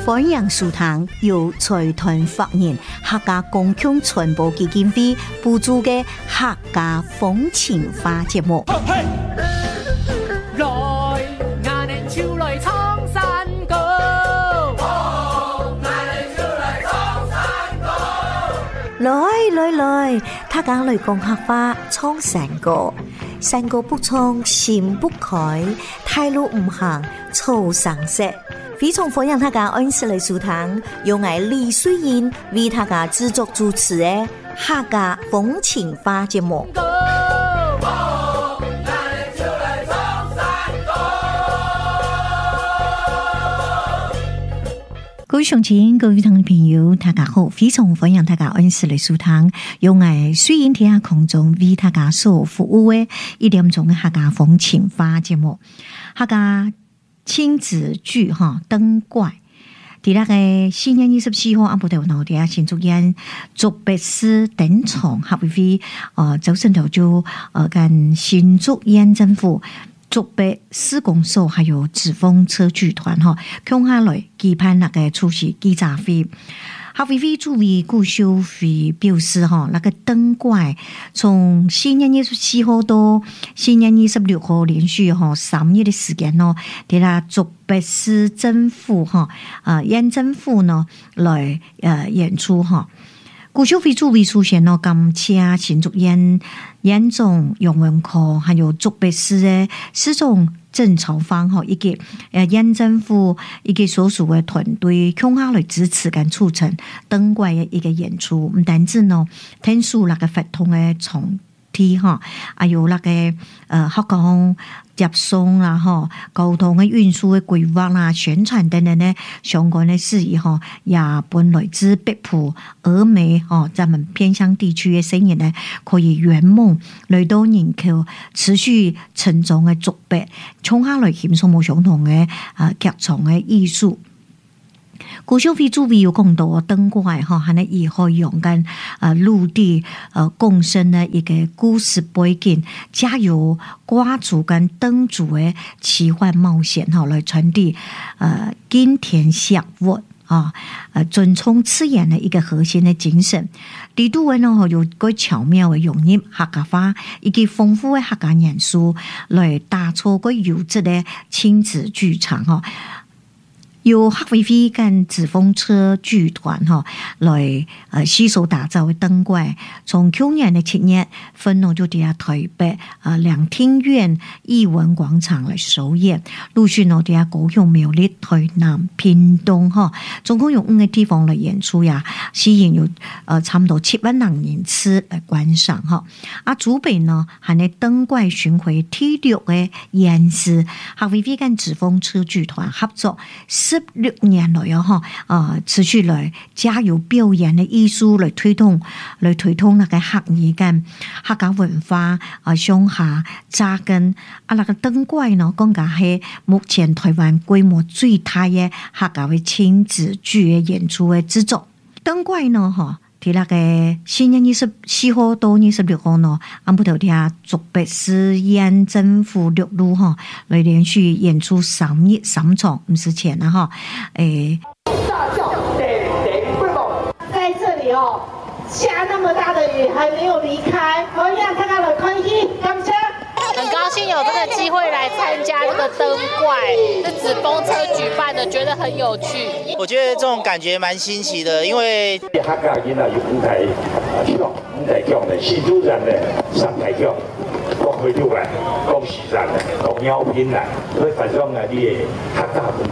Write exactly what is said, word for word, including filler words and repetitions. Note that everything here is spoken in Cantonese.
欢迎收聽由財團法人客家公共傳播基金會補助嘅客家風情花節目。 來，我哋就來唱山歌。我哋就來唱山歌。 來來來，客家來講客話唱山歌。山歌不唱心不開，太路唔行草生色。非常歡迎大家按時來收聽，由我李水燕為大家製作主持嘅客家風情花節目。各位鄉親、各位聽眾朋友，大家好！非常歡迎大家按時來收聽，由我水燕喺下空中為大家所服務嘅一點鐘嘅客家風情花節目，客家親子劇哈燈怪，第那個四月二十四號阿布頭鬧啲啊，新竹縣竹北市頂場合會呃早晨頭就呃跟新竹縣政府竹北施工所還有紙風車劇團哈，共下來舉辦那個出席記者會。合會會主委顧秀輝表示哈，那個燈怪從四月二十四號到四月二十六號連續哈三日的時間咯，喺啦竹北市政府哈啊縣政府呢來呃演出哈。顧秀輝主委出現咯，感謝新竹縣縣長楊文科，還有竹北市嘅市長鄭朝芳吼，以及誒縣政府以及所屬嘅團隊，共下來支持跟促成燈怪嘅一個演出。唔單止呢，聽數那個活動嘅重提哈，還有那個誒學校接送啦吼，交通嘅運輸嘅規劃啦、宣傳等等呢相關嘅事宜吼，也本來自北埔、峨眉吼，咱們偏鄉地區嘅聲音呢，可以圓夢來到人口持續成長嘅竹北，衝下來獻上冇相同嘅啊劇場嘅藝術。顧秀輝主委有講到燈怪哈，係呢以後用緊啊陸地呃共生的一個故事背景，加入掛主跟燈主嘅奇幻冒險哈，來傳遞呃金田祥物啊，呃尊崇詞言的一個核心的精神。呢度呢有個巧妙的融入客家話以及豐富的客家元素，來打造個優質的親子劇場哈。由客會會跟紙風車劇團哈來呃攜手打造嘅燈怪，從去年的七月份呢就喺啊台北啊兩廳院藝文廣場來首演，陸續呢喺啊高雄苗栗台南屏東哈，總共有五個地方來演出呀，吸引有呃差唔多七萬人人次來觀賞哈。啊竹北呢係呢燈怪巡迴第六嘅演示，客會會跟紙風車劇團合作十六年來啊，哈，啊，持續來加油表演的藝術來推動，來推動那個客語跟客家文化啊，向下扎根。啊，那個燈怪呢，更加係目前台灣規模最大嘅客家嘅親子劇嘅演出嘅之作。燈怪呢，哈。喺那個四月二十四號到二十六號呢，安布頭啲啊竹北市縣政府六路哈，來連續演出三日三場，唔是錢啦哈，誒。大叫得得不落，在這裡哦，下那麼大的雨還沒有離開，我讓大家來看戲，感謝。 很高興有這個機會來參加這個燈怪，是紙風車舉辦的，覺得很有趣。 我覺得這種感覺蠻新奇的，因為客家人啊有舞台劇、舞台劇的新竹人的上台劇，講開六來，講時人，講鳥品來，所以反正啊，你客家